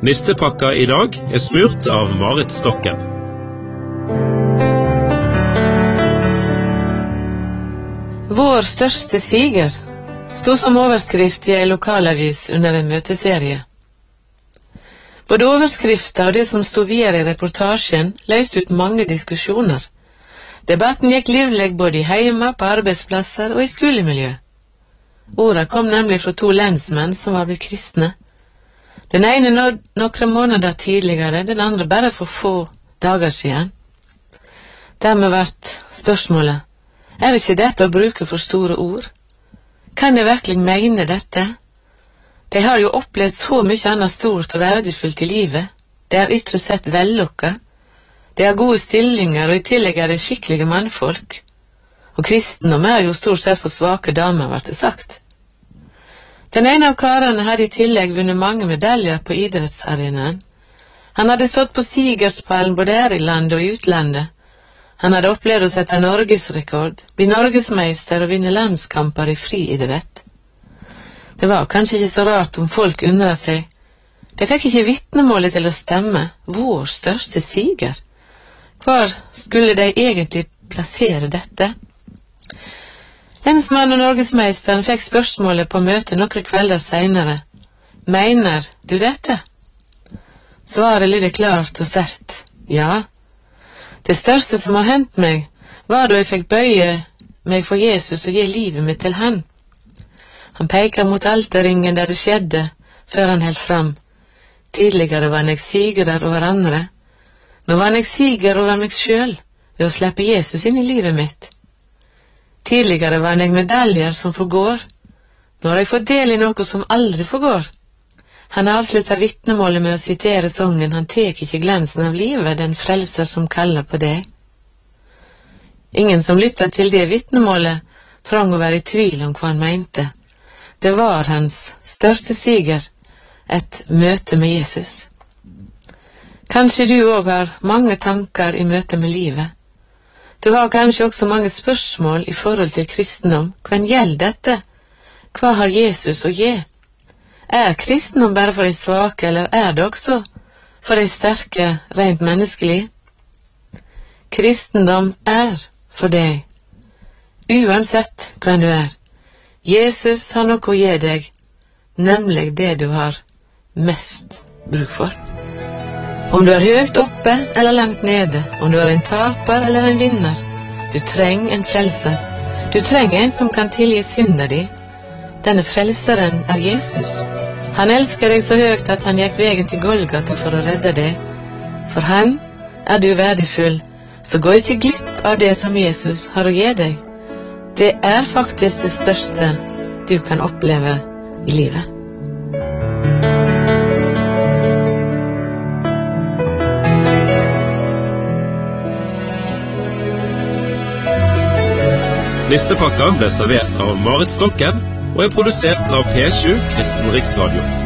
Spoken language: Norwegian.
Nistepakka I dag smurt av Marit Stokken. Vår største siger stod som overskrift I en lokalavis under en møteserie. Både overskriften og det som stod videre I reportasjen løste ut mange diskusjoner. Debatten gikk livlig både I heima, på arbeidsplasser og I skolemiljø. Ordet kom nemlig fra 2 lensmenn som var blitt kristne. Den ene noen måneder tidligere, den andre bare for få dager siden. Dermed ble spørsmålet, ikke dette å bruke for store ord? Kan jeg virkelig mene dette? De har jo opplevd så mye annet stort og verdifullt I livet. De har ytre sett vellukket. De har gode stillinger, og I tillegg de skikkelige mannfolk. Og kristendom jo stort sett for svake damer, ble det sagt. Den ene av karene hadde I tillegg vunnet mange medaljer på idrettsarenaen. Han hadde stått på sigerspallen både her I landet og I utlandet. Han hadde opplevd å sette norgesrekord, bli norgesmeister og vinne landskamper I friidrett. Det var kanskje ikke så rart om folk undret seg. De fikk ikke vitnemålet til å stemme, vår største siger. Hvor skulle de egentlig plassere dette? Lensmannen og norgesmeisteren fikk spørsmålet på møte noen kvelder senere. Mener du dette? Svaret lydde klart og sterkt. Ja. Det største som har hendt meg, var da jeg fikk bøye meg for Jesus og gi livet mitt til han. Han peker mot alterringen der det skjedde, før han helt fram. Tidligere var jeg sigrer over andre. Nå var jeg siger over meg selv, ved å slippe Jesus inn I livet mitt. Tidligere var jeg medaljer som forgår. Nå har jeg fått del I noe som aldri forgår. Han avsluttet vitnemålet med å sitere sangen «Han tek ikke glansen av livet, den frelser som kaller på deg». Ingen som lyttet til det vitnemålet trang å være I tvil om hva han mente. Det var hans største siger, et møte med Jesus. Kanskje du også har mange tanker I møte med livet. Du har kanskje også mange spørsmål I forhold til kristendom. Hvem gjelder dette? Hva har Jesus å gi? Kristendom bare for de svake, eller det også for de sterke, rent menneskelig? Kristendom for deg, uansett hvem du Jesus har noe å gi deg, nemlig det du har mest bruk for. Om du høyt oppe eller langt nede, om du en taper eller en vinner, du trenger en frelser. Du trenger en som kan tilgi synder di. Denne frelseren Jesus. Han elsker deg så høyt at han gikk veien til Golgata for å redde deg. For han du verdifull, så gå ikke glipp av det som Jesus har å gi deg. Det faktisk det største du kan oppleve I livet. Nistepakka ble servert av Marit Stokken og produsert av P7 Kristen Riksradio.